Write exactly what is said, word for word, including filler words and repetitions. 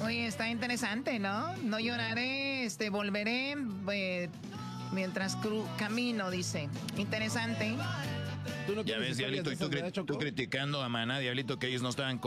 Oye, está interesante, ¿no? No lloraré, este, volveré eh, mientras cru camino, dice. Interesante. ¿Tú no ya ves, Diablito, y tú, cri tú criticando a Maná, Diablito, que ellos no estaban